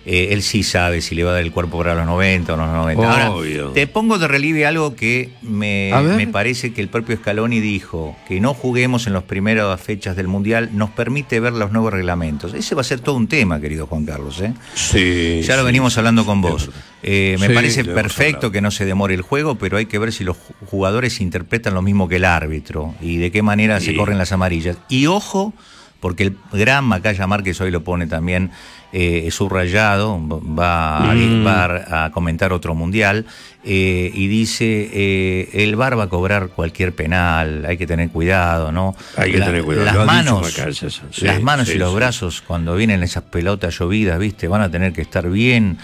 él sí sabe si le va a dar el cuerpo para los 90 o no los 90. Obvio. Ahora, te pongo de relieve algo que me parece que el propio Scaloni dijo, que no juguemos en las primeras fechas del Mundial, nos permite ver los nuevos reglamentos. Ese va a ser todo un tema, querido Juan Carlos, ¿eh? Sí. Ya lo venimos hablando con vos. Me parece lo hemos perfecto hablado. que no se demore el juego, pero hay que ver si los jugadores interpretan lo mismo que el árbitro y de qué manera se corren las amarillas. Y ojo, porque el gran Macaya Márquez hoy lo pone también subrayado, va a comentar otro mundial, y dice, el VAR va a cobrar cualquier penal, hay que tener cuidado, ¿no? Hay que tener cuidado. Las manos, Sí, las manos sí, y los sí. brazos, cuando vienen esas pelotas llovidas, ¿viste? Van a tener que estar bien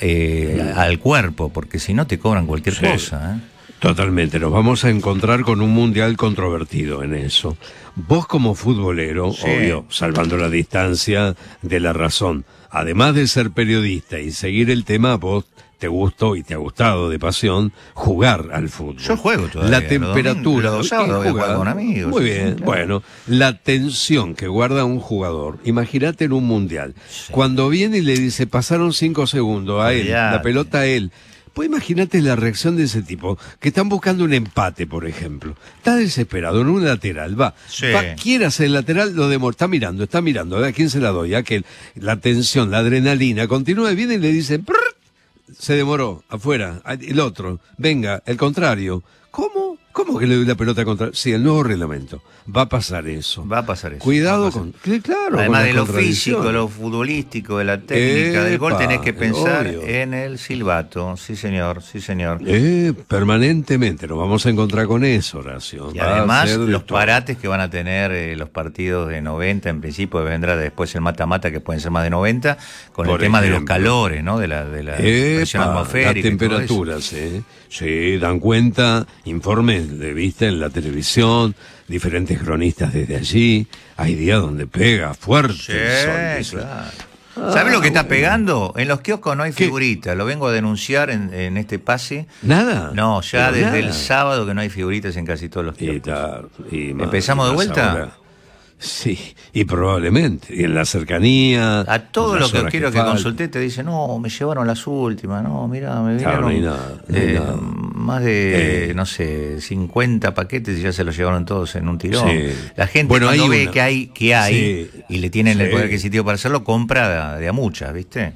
al cuerpo, porque si no te cobran cualquier cosa, ¿eh? Totalmente, nos vamos a encontrar con un mundial controvertido en eso. Vos como futbolero, obvio, salvando la distancia de la razón, además de ser periodista y seguir el tema, vos te gustó y te ha gustado de pasión jugar al fútbol. Yo juego todavía. La temperatura. Los sábados voy a jugar con amigos. Muy bien, claro. Bueno, la tensión que guarda un jugador, imagínate en un mundial, cuando viene y le dice, pasaron 5 segundos a él, la pelota a él. Pues imagínate la reacción de ese tipo, que están buscando un empate, por ejemplo. Está desesperado en un lateral, quiere hacer el lateral, lo demora, está mirando, a ver a quién se la doy, a aquel. La tensión, la adrenalina, continúa, viene y le dice, se demoró, afuera, el otro, venga, el contrario. ¿Cómo? ¿Cómo que le doy la pelota contra? Sí, el nuevo reglamento. Va a pasar eso. Va a pasar eso. Cuidado con... Claro. Además con de lo físico, de lo futbolístico, de la técnica del gol, tenés que pensar en el silbato. Sí, señor, sí, señor. Permanentemente nos vamos a encontrar con eso, Horacio. Y además los parates que van a tener los partidos de 90, en principio vendrá después el mata-mata, que pueden ser más de 90, con el tema de los calores, ¿no? De la presión atmosférica. Las temperaturas, Sí, dan cuenta, informes de vista en la televisión, diferentes cronistas desde allí. Hay días donde pega fuerte el sol. Claro. ¿Sabes lo que está pegando? En los kioscos no hay figuritas. Lo vengo a denunciar en este pase. ¿Nada? No, ya desde el sábado que no hay figuritas en casi todos los kioscos. ¿Empezamos de vuelta? Ahora. Sí, y probablemente, y en la cercanía. A todo lo que quiero que consulté te dice, no, me llevaron las últimas, no, mirá, me vinieron no hay nada. más de, no sé, 50 paquetes y ya se los llevaron todos en un tirón. Sí. La gente cuando ve que hay y le tienen el poder adquisitivo para hacerlo, compra de a muchas, ¿viste?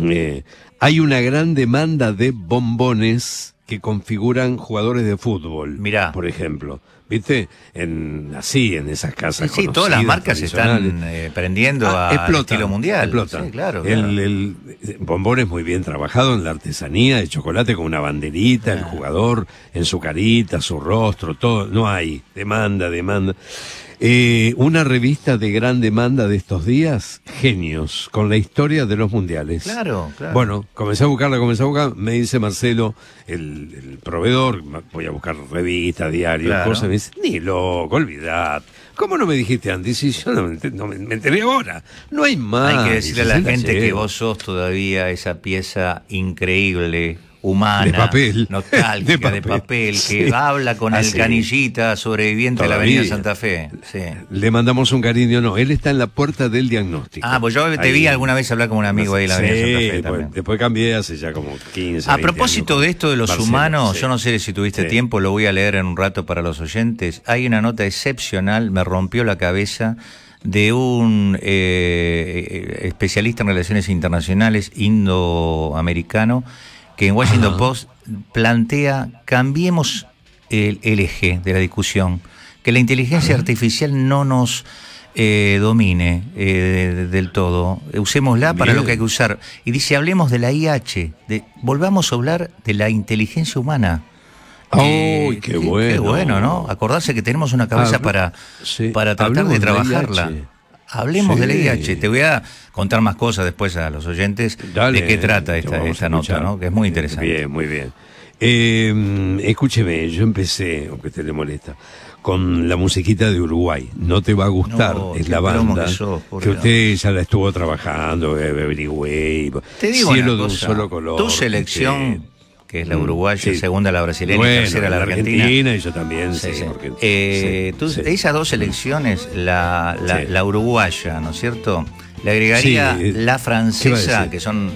Hay una gran demanda de bombones que configuran jugadores de fútbol. Mirá. Por ejemplo. ¿Viste? En esas casas. Sí, todas las marcas están prendiendo al estilo mundial. Explota. Sí, claro. El bombón es muy bien trabajado en la artesanía, el chocolate con una banderita, el jugador en su carita, su rostro, todo. No hay. Demanda. Una revista de gran demanda de estos días, Genios, con la historia de los mundiales. Claro. Bueno, comencé a buscarla, me dice Marcelo, el proveedor, voy a buscar revistas, diarios, cosas, me dice, ni loco, olvidad. ¿Cómo no me dijiste antes? Y yo no me enteré ahora. No hay más. Hay que decirle a la gente que vos sos todavía esa pieza increíble, humana, de papel, nostálgica, de papel, que habla con el Canillita, sobreviviente de la Avenida Santa Fe. Sí. Le mandamos un cariño, él está en la puerta del diagnóstico. Pues yo te vi alguna vez hablar con un amigo ahí en la Avenida Santa Fe también. Después cambié hace ya como 15 A propósito años, de esto de los humanos, yo no sé si tuviste tiempo, lo voy a leer en un rato para los oyentes. Hay una nota excepcional, me rompió la cabeza, de un especialista en relaciones internacionales indoamericano, que en Washington Post plantea, cambiemos el eje de la discusión, que la inteligencia artificial no nos domine del todo, usémosla para lo que hay que usar. Y dice, hablemos de la IH, volvamos a hablar de la inteligencia humana. Qué bueno. Qué bueno, ¿no? Acordarse que tenemos una cabeza para tratar de trabajarla. Hablemos de la IH. Te voy a contar más cosas después a los oyentes de qué trata esta nota, ¿no? Que es muy interesante. Bien, muy bien. Escúcheme, yo empecé, aunque te le molesta, con la musiquita de Uruguay. No te va a gustar, es la banda que usted ya la estuvo trabajando, averigüé. Te digo Cielo una de un cosa, solo color. tu selección, que es la uruguaya, segunda la brasileña y tercera la argentina. Y yo también, porque, esas dos selecciones, la uruguaya, ¿no es cierto? Le agregaría la francesa, que son